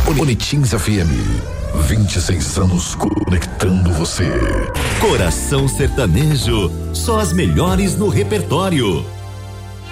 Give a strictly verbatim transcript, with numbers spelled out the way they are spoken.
Unitins F M, vinte e seis anos conectando você. Coração Sertanejo, só as melhores no repertório.